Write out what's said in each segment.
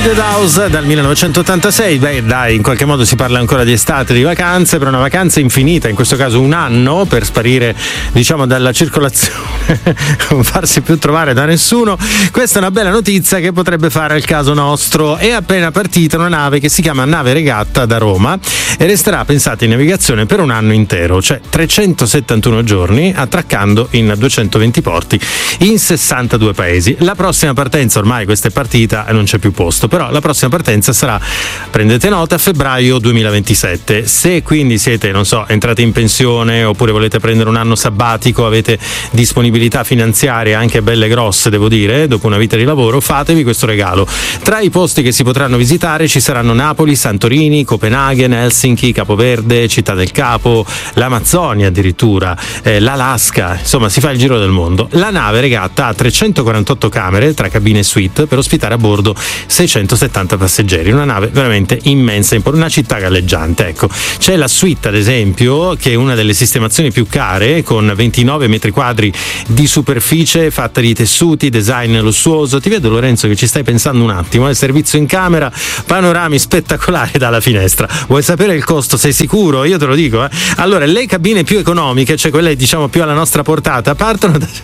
Crowded House dal 1986. Beh, dai, in qualche modo si parla ancora di estate, di vacanze, però una vacanza infinita, in questo caso un anno, per sparire, diciamo, dalla circolazione, non farsi più trovare da nessuno. Questa è una bella notizia che potrebbe fare al caso nostro. È appena partita una nave che si chiama Nave Regatta da Roma e resterà, pensate, in navigazione per un anno intero, cioè 371 giorni, attraccando in 220 porti in 62 paesi. La prossima partenza, ormai questa è partita e non c'è più posto, però la prossima partenza sarà, prendete nota, a febbraio 2027. Se quindi siete, non so, entrati in pensione oppure volete prendere un anno sabbatico, avete disponibilità finanziarie anche belle grosse, devo dire, dopo una vita di lavoro, fatevi questo regalo. Tra i posti che si potranno visitare ci saranno Napoli, Santorini, Copenaghen, Helsinki, Capoverde, Città del Capo, l'Amazzonia addirittura, l'Alaska, insomma si fa il giro del mondo. La nave Regatta ha 348 camere tra cabine e suite per ospitare a bordo 670 passeggeri, una nave veramente immensa, una città galleggiante. Ecco, c'è la suite ad esempio, che è una delle sistemazioni più care, con 29 metri quadri di superficie fatta di tessuti, design lussuoso. Ti vedo, Lorenzo, che ci stai pensando un attimo, il servizio in camera, panorami spettacolari dalla finestra. Vuoi sapere il costo? Sei sicuro? Io te lo dico, Allora, le cabine più economiche, cioè quelle diciamo più alla nostra portata, partono da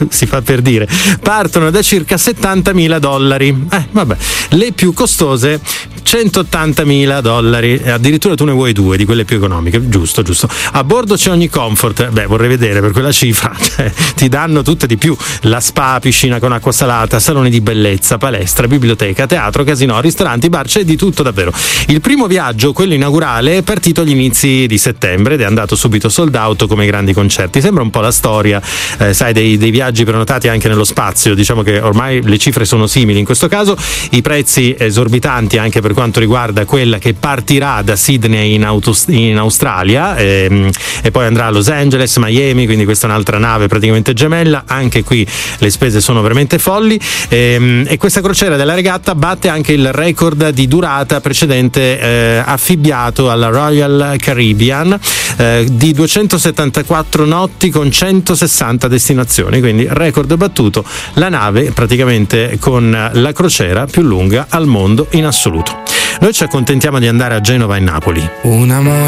circa $70.000. Vabbè, le più costose $180.000, addirittura tu ne vuoi due di quelle più economiche, giusto. A bordo c'è ogni comfort, vorrei vedere per quella cifra, ti danno tutte di più: la spa, piscina con acqua salata, saloni di bellezza, palestra, biblioteca, teatro, casino, ristoranti, bar, c'è di tutto davvero. Il primo viaggio, quello inaugurale, è partito agli inizi di settembre ed è andato subito sold out come i grandi concerti. Sembra un po' la storia, sai, dei viaggi prenotati anche nello spazio. Diciamo che ormai le cifre sono simili in questo caso, i prezzi esorbitanti anche per quanto riguarda quella che partirà da Sydney in Australia e poi andrà a Los Angeles, Miami, quindi questa è un'altra nave praticamente gemella. Anche qui le spese sono veramente folli, e questa crociera della Regatta batte anche il record di durata precedente affibbiato alla Royal Caribbean, di 274 notti con 160 destinazioni, quindi record battuto, la nave praticamente con la crociera più lunga al mondo in assoluto. Noi ci accontentiamo di andare a Genova e Napoli. Un amore